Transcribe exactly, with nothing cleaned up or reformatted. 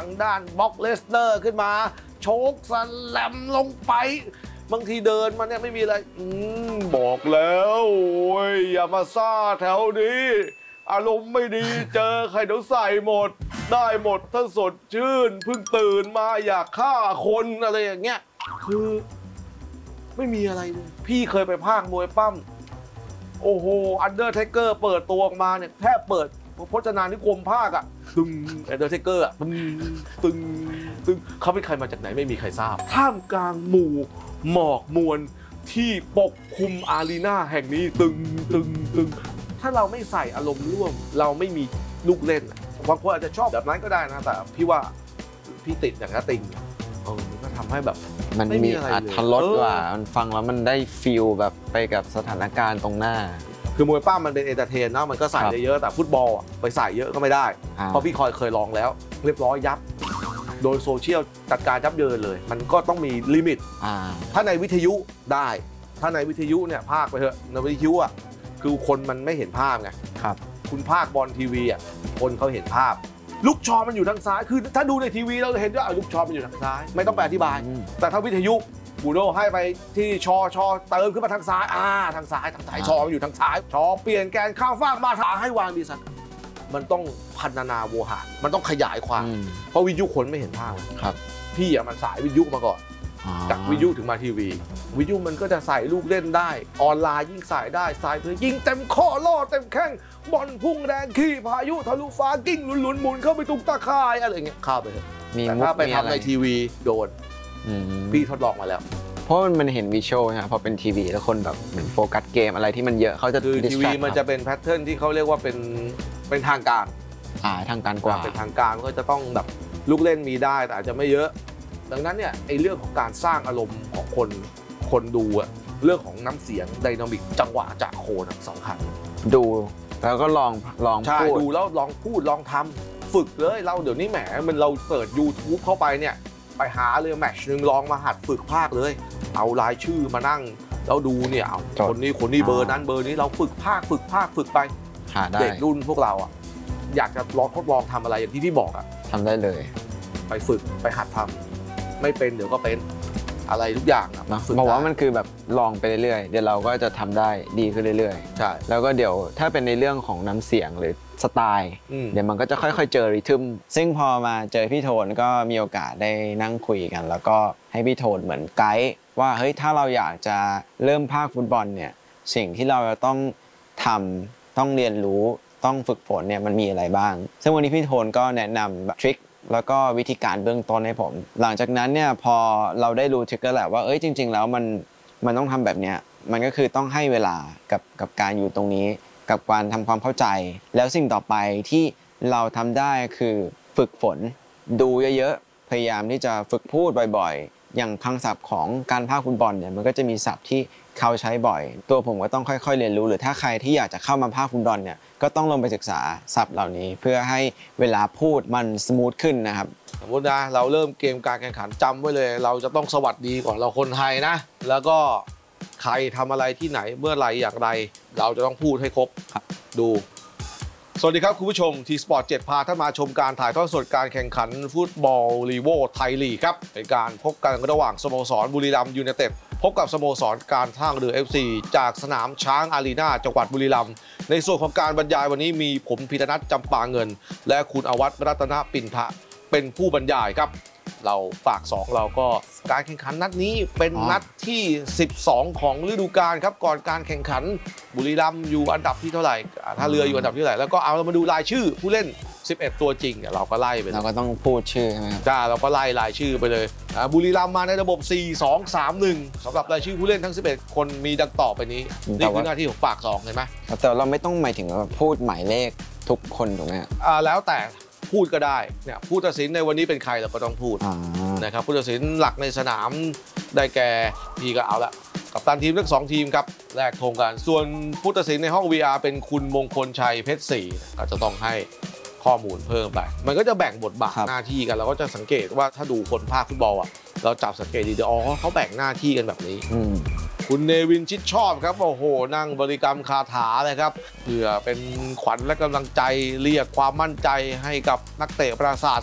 างด้านบ็อกเลสเตอร์ขึ้นมาโชกสแลมลงไปบางทีเดินมาเนี่ยไม่มีอะไรอืมบอกแล้วโอ้ยอย่ามาซ่าแถวนี้อารมณ์ไม่ดีเจอใครเดี๋ยวใส่หมดได้หมดถ้าสดชื่นเพิ่งตื่นมาอยากฆ่าคนอะไรอย่างเงี้ยคือไม่มีอะไรเลยพี่เคยไปพากย์มวยปั้มโอ้โหอันเดอร์เทเกอร์เปิดตัวออกมาเนี่ยแทบเปิดพจนานุกรมภาคอะตึงอันเดอร์เทเกอร์อะตึงตึงตึงเขาเป็นใครมาจากไหนไม่มีใครทราบท่ามกลางหมู่หมอกมวลที่ปกคลุมอารีนาแห่งนี้ตึงตึงตึงถ้าเราไม่ใส่อารมณ์ร่วมเราไม่มีลูกเล่นบางคนอาจจะชอบแบบนั้นก็ได้นะแต่พี่ว่าพี่ติดอย่างนั้นติงเออมันก็ทำให้แบบมันมีอัตรสกว่ามันฟังแล้วมันได้ฟีลแบบไปกับสถานการณ์ตรงหน้าคือมวยปั้มมันเป็นเอนเตอร์เทนนะมันก็ใส่ได้เยอะแต่ฟุตบอลไปใส่เยอะก็ไม่ได้เพราะพี่คอยเคยลองแล้วเรียบร้อยยับโดยโซเชียลจัดการยับเยินเลยมันก็ต้องมีลิมิตถ้าในวิทยุได้ถ้าในวิทยุเนี่ยภาคไปเถอะในวิทยุอ่ะคือคนมันไม่เห็นภาพไงครับคุณภาคบอลทีวีอ่ะคนเขาเห็นภาพลูกชอมันอยู่ทางซ้ายคือถ้าดูในทีวีเราเห็นว่าลูกชอมันอยู่ทางซ้ายไม่ต้องไปอธิบายแต่ถ้าวิทยุบูโดให้ไปที่ชอชอเติมขึ้นมาทางซ้ายอ่าทางซ้ายทางซ้ายชอมันอยู่ทางซ้ายชอเปลี่ยนแกนข้าวฟากมาทางให้วางดีสักมันต้องพัฒนาโวหารมันต้องขยายความเพราะวิทยุคนไม่เห็นภาพครับพี่อ่ะมันสายวิทยุมาก่อนจากวิทยุถึงมาทีวีวิทยุมันก็จะใส่ลูกเล่นได้ออนไลน์ยิ่งใส่ได้ใส่เพื่อยิงเต็มข้อล่อเต็มแข้งบอลพุ่งแรงขี่พายุทะลุฟ้ากิ้งหลุนๆหมุนเข้าไปตุกตาข่ายอะไรอย่างเงี้ยเข้าไปเถอะแต่ถ้าไปทำในทีวีโดนพี่ทดลองมาแล้วเพราะมันเห็นวิชวลนะพอเป็นทีวีแล้วคนแบบเหมือนโฟกัสเกมอะไรที่มันเยอะเขาจะคือทีวีมันจะเป็นแพทเทิร์นที่เขาเรียกว่าเป็นเป็นทางการอ่าทางการกว่าเป็นทางการก็จะต้องแบบลูกเล่นมีได้แต่อาจจะไม่เยอะดังนั้นเนี่ยไอ้เรื่องของการสร้างอารมณ์ของคนคนดูอะเรื่องของน้ำเสียงไดนามิกจังหวะจากโคนสำคัญดูแล้วก็ลองลองพูดดูแล้วลองพูดลองทำฝึกเลยเราเดี๋ยวนี้แหมมันเราเปิด ยูทูบ เข้าไปเนี่ยไปหาเลยแมตช์นึงลองมาหัดฝึกภาคเลยเอารายชื่อมานั่งแล้วดูเนี่ยเอาคนนี้คนนี้เบอร์นั้นเบอร์นี้เราฝึกภาคฝึกภาคฝึกไปเด็กรุ่นพวกเราอ่ะอยากจะลองทดลองทำอะไรอย่างที่พี่บอกอ่ะทำได้เลยไปฝึกไปหัดทำไม่เป็นเดี๋ยวก็เป็นอะไรทุกอย่างนะบอกว่ามันคือแบบลองไปเรื่อยๆเดี๋ยวเราก็จะทำได้ดีขึ้นเรื่อยๆใช่แล้วก็เดี๋ยวถ้าเป็นในเรื่องของน้ำเสียงหรือสไตล์เดี๋ยวมันก็จะค่อยๆเจอริทึมซึ่งพอมาเจอพี่โทนก็มีโอกาสได้นั่งคุยกันแล้วก็ให้พี่โทนเหมือนไกด์ว่าเฮ้ยถ้าเราอยากจะเริ่มภาคฟุตบอลเนี่ยสิ่งที่เราจะต้องทำต้องเรียนรู้ต้องฝึกฝนเนี่ยมันมีอะไรบ้างซึ่งวันนี้พี่โทนก็แนะนำแบบทริคแล้วก็วิธีการเบื้องต้นให้ผมหลังจากนั้นเนี่ยพอเราได้รู้ทริคแล้วแหละว่าเอ้ยจริงๆแล้วมันมันต้องทำแบบเนี้ยมันก็คือต้องให้เวลากับกับการอยู่ตรงนี้กับการทำความเข้าใจแล้วสิ่งต่อไปที่เราทำได้คือฝึกฝนดูเยอะๆพยายามที่จะฝึกพูดบ่อยๆอย่างคำศัพท์ของการพากย์ฟุตบอลเนี่ยมันก็จะมีศัพท์ที่เขาใช้บ่อยตัวผมก็ต้องค่อยๆเรียนรู้หรือถ้าใครที่อยากจะเข้ามาพากย์ฟุตบอลเนี่ยก็ต้องลงไปศึกษาศัพท์เหล่านี้เพื่อให้เวลาพูดมันสมูทขึ้นนะครับสมมตินะเราเริ่มเกมการแข่งขันจำไว้เลยเราจะต้องสวัสดีก่อนเราคนไทยนะแล้วก็ใครทำอะไรที่ไหนเมื่อไรอย่างไรเราจะต้องพูดให้ครบดูสวัสดีครับคุณผู้ชมทีสปอร์ตเจ็ดพาท่านมาชมการถ่ายทอดสดการแข่งขันฟุตบอลลีโวไทยลีกครับเป็นการพบกันระหว่างสโมสรบุรีรัมย์ยูไนเต็ดพบกับสโมสรการท่าเรือ เอฟ ซี จากสนามช้างอารีนาจังหวัดบุรีรัมย์ในส่วนของการบรรยายวันนี้มีผมพีรนัทจำปาเงินและคุณอวัฒน์รัตนปิ่นทะเป็นผู้บรรยายครับเราฝากสองเราก็การแข่งขันนัดนี้เป็นนัดที่สิบสองของฤดูกาลครับก่อนการแข่งขันบุรีรัมย์อยู่อันดับที่เท่าไหร่ท่าเรืออยู่อันดับที่เท่าไหร่แล้วก็เอาเรามาดูรายชื่อผู้เล่นสิบเอ็ดตัวจริงเราก็ไล่ไปเราก็ต้องพูดชื่อใช่ไหมครับจ้าเราก็ไล่รายชื่อไปเลยบุรีรัมย์มาในระบบ สี่ สอง สาม หนึ่ง สำหรับรายชื่อผู้เล่นทั้งสิบเอ็ดคนมีดังต่อไปนี้นี่คือหน้าที่ของฝากสองเห็นไหมแต่เราไม่ต้องหมายถึงพูดหมายเลขทุกคนถูกไหมอ่าแล้วแต่พูดก็ได้เนี่ยผู้ตัดสินในวันนี้เป็นใครเราก็ต้องพูดนะครับผู้ตัดสินหลักในสนามได้แก่พี่ก็เอาละกัปตันทีมทั้งสองทีมครับแลกธงกันส่วนผู้ตัดสินในห้อง วี อาร์ เป็นคุณมงคลชัยเพชรศรีก็จะต้องให้ข้อมูลเพิ่มไปมันก็จะแบ่งบทบาทหน้าที่กันเราก็จะสังเกตว่าถ้าดูคนภาคฟุตบอลอ่ะเราจับสังเกตดีๆอ๋อเขาแบ่งหน้าที่กันแบบนี้คุณเนวินชิดชอบครับโอ้โหนั่งบริกรรมคาถาเลยครับเพื่อเป็นขวัญและกำลังใจเรียกความมั่นใจให้กับนักเตะปราสาท